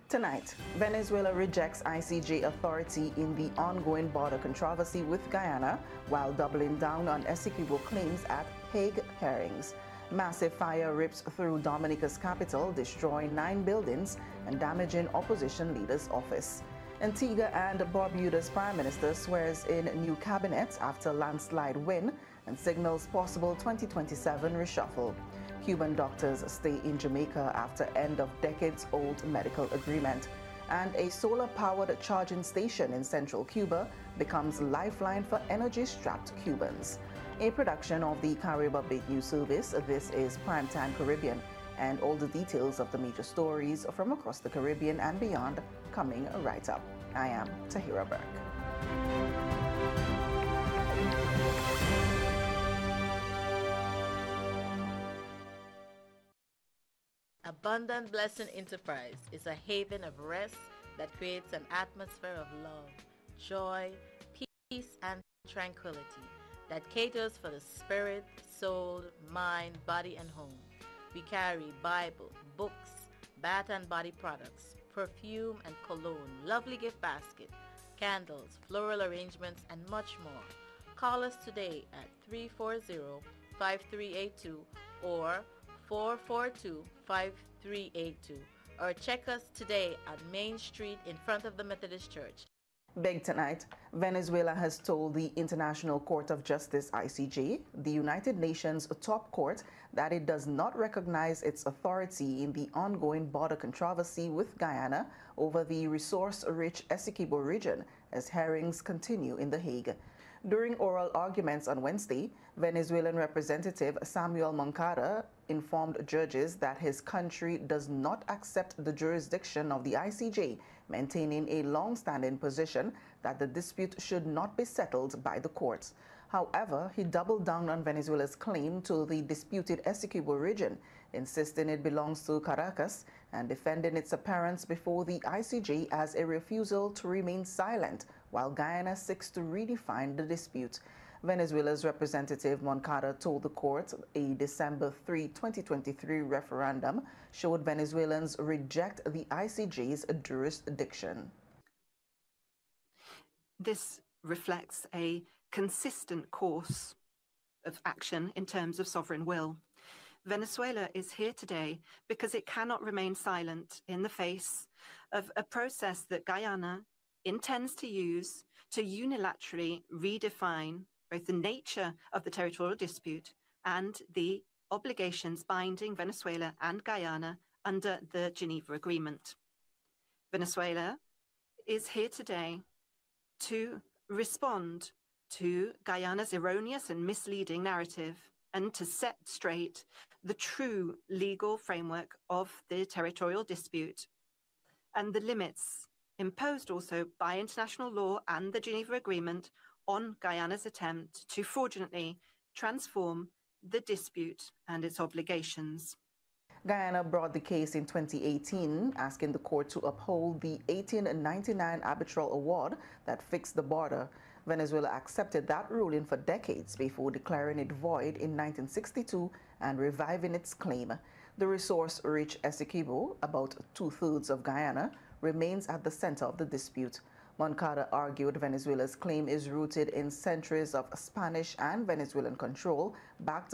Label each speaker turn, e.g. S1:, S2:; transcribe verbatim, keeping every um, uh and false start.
S1: Tonight, Venezuela rejects I C J authority in the ongoing border controversy with Guyana while doubling down on Essequibo claims at Hague hearings. Massive fire rips through Dominica's capital, destroying nine buildings and damaging opposition leader's office. Antigua and Barbuda's prime minister swears in new cabinet after landslide win and signals possible twenty twenty-seven reshuffle. Cuban doctors stay in Jamaica after end of decades-old medical agreement. And a solar-powered charging station in central Cuba becomes lifeline for energy-strapped Cubans. A production of the Caribe Big News Service, this is Primetime Caribbean, and all the details of the major stories from across the Caribbean and beyond coming right up. I am Tahira Burke.
S2: Abundant Blessing Enterprise is a haven of rest that creates an atmosphere of love, joy, peace, and tranquility that caters for the spirit, soul, mind, body, and home. We carry Bible, books, bath and body products, perfume and cologne, lovely gift basket, candles, floral arrangements, and much more. Call us today at three four zero, five three eight two or four four two, five three eight two, or check us today at Main Street in front of the Methodist Church.
S1: Big tonight, Venezuela has told the International Court of Justice, I C J, the United Nations top court, that it does not recognize its authority in the ongoing border controversy with Guyana over the resource-rich Essequibo region as hearings continue in The Hague. During oral arguments on Wednesday, Venezuelan Representative Samuel Moncada informed judges that his country does not accept the jurisdiction of the I C J, maintaining a long-standing position that the dispute should not be settled by the courts. However, he doubled down on Venezuela's claim to the disputed Essequibo region, insisting it belongs to Caracas and defending its appearance before the I C J as a refusal to remain silent while Guyana seeks to redefine the dispute. Venezuela's representative Moncada told the court a December third, twenty twenty-three referendum showed Venezuelans reject the I C J's jurisdiction.
S3: This reflects a consistent course of action in terms of sovereign will. Venezuela is here today because it cannot remain silent in the face of a process that Guyana intends to use to unilaterally redefine both the nature of the territorial dispute and the obligations binding Venezuela and Guyana under the Geneva Agreement. Venezuela is here today to respond to Guyana's erroneous and misleading narrative and to set straight the true legal framework of the territorial dispute and the limits imposed also by international law and the Geneva Agreement on Guyana's attempt to fraudulently transform the dispute and its obligations.
S1: Guyana brought the case in twenty eighteen, asking the court to uphold the eighteen ninety-nine arbitral award that fixed the border. Venezuela accepted that ruling for decades before declaring it void in nineteen sixty-two and reviving its claim. The resource-rich Essequibo, about two-thirds of Guyana, remains at the center of the dispute. Moncada argued Venezuela's claim is rooted in centuries of Spanish and Venezuelan control, backed